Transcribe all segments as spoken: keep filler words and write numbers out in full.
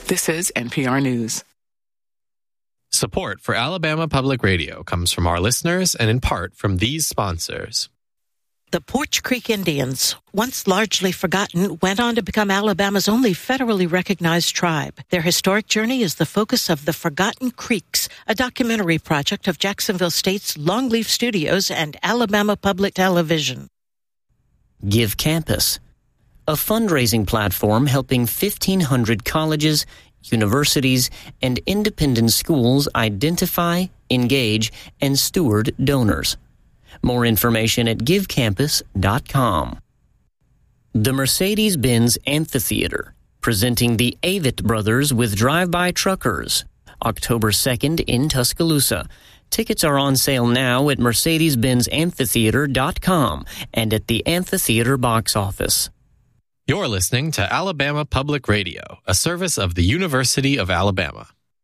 This is N P R News. Support for Alabama Public Radio comes from our listeners and in part from these sponsors. The Porch Creek Indians, once largely forgotten, went on to become Alabama's only federally recognized tribe. Their historic journey is the focus of The Forgotten Creeks, a documentary project of Jacksonville State's Longleaf Studios and Alabama Public Television. Give Campus, a fundraising platform helping fifteen hundred colleges, universities, and independent schools identify, engage, and steward donors. More information at give campus dot com. The Mercedes-Benz Amphitheater, presenting the Avett Brothers with Drive-By Truckers, October second in Tuscaloosa. Tickets are on sale now at mercedes benz amphitheater dot com and at the Amphitheater box office. You're listening to Alabama Public Radio, a service of the University of Alabama.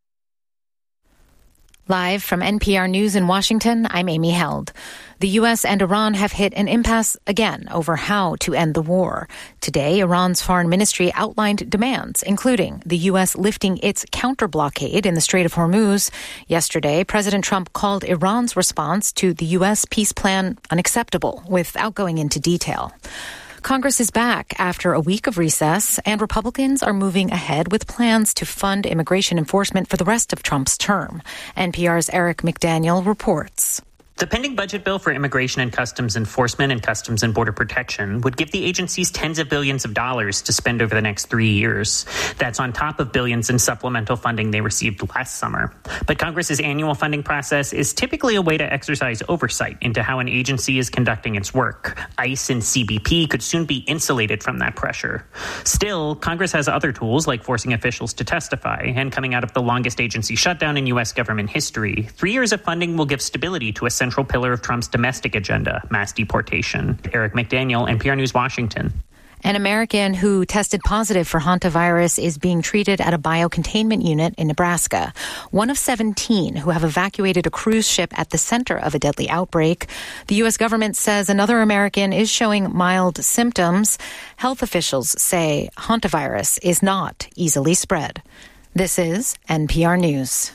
Live from N P R News in Washington, I'm Amy Held. The U S and Iran have hit an impasse again over how to end the war. Today, Iran's foreign ministry outlined demands, including the U S lifting its counter-blockade in the Strait of Hormuz. Yesterday, President Trump called Iran's response to the U S peace plan unacceptable, without going into detail. Congress is back after a week of recess, and Republicans are moving ahead with plans to fund immigration enforcement for the rest of Trump's term. N P R's Eric McDaniel reports. The pending budget bill for immigration and customs enforcement and customs and border protection would give the agencies tens of billions of dollars to spend over the next three years. That's on top of billions in supplemental funding they received last summer. But Congress's annual funding process is typically a way to exercise oversight into how an agency is conducting its work. ICE and C B P could soon be insulated from that pressure. Still, Congress has other tools like forcing officials to testify, and coming out of the longest agency shutdown in U S government history, three years of funding will give stability to a central pillar of Trump's domestic agenda, mass deportation. Eric McDaniel, N P R News, Washington. An American who tested positive for hantavirus is being treated at a biocontainment unit in Nebraska. One of seventeen who have evacuated a cruise ship at the center of a deadly outbreak. The U S government says another American is showing mild symptoms. Health officials say hantavirus is not easily spread. This is N P R News.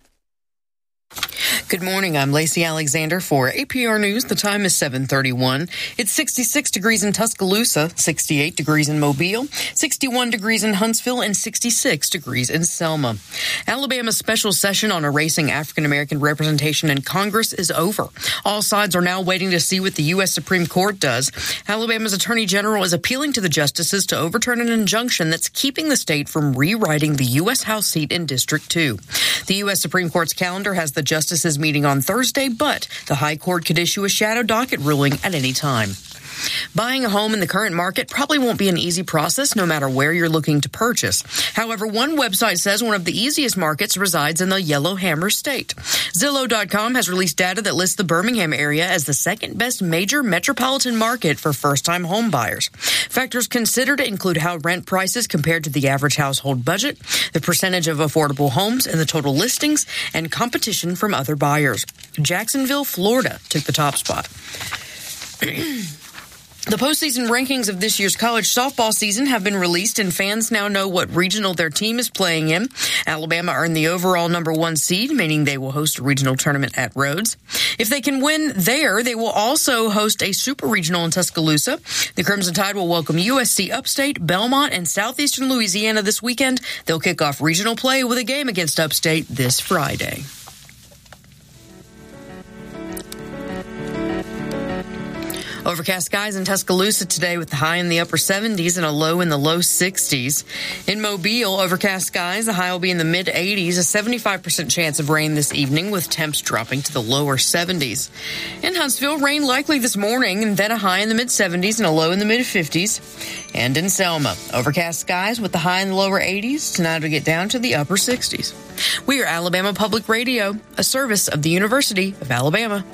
Good morning. I'm Lacey Alexander for A P R News. The time is seven thirty-one. It's sixty-six degrees in Tuscaloosa, sixty-eight degrees in Mobile, sixty-one degrees in Huntsville, and sixty-six degrees in Selma. Alabama's special session on erasing African-American representation in Congress is over. All sides are now waiting to see what the U S Supreme Court does. Alabama's Attorney General is appealing to the justices to overturn an injunction that's keeping the state from rewriting the U S House seat in District two. The U S Supreme Court's calendar has the justices meeting on Thursday, but the High Court could issue a shadow docket ruling at any time. Buying a home in the current market probably won't be an easy process no matter where you're looking to purchase. However, one website says one of the easiest markets resides in the Yellowhammer State. Zillow dot com has released data that lists the Birmingham area as the second best major metropolitan market for first-time home buyers. Factors considered include how rent prices compared to the average household budget, the percentage of affordable homes in the total listings, and competition from other buyers. Jacksonville, Florida took the top spot. The postseason rankings of this year's college softball season have been released, and fans now know what regional their team is playing in. Alabama earned the overall number one seed, meaning they will host a regional tournament at Rhodes. If they can win there, they will also host a super regional in Tuscaloosa. The Crimson Tide will welcome U S C Upstate, Belmont, and Southeastern Louisiana this weekend. They'll kick off regional play with a game against Upstate this Friday. Overcast skies in Tuscaloosa today with the high in the upper seventies and a low in the low sixties. In Mobile, overcast skies, the high will be in the mid eighties, a seventy-five percent chance of rain this evening with temps dropping to the lower seventies. In Huntsville, rain likely this morning and then a high in the mid seventies and a low in the mid fifties. And in Selma, overcast skies with the high in the lower eighties. Tonight will get down to the upper sixties. We are Alabama Public Radio, a service of the University of Alabama.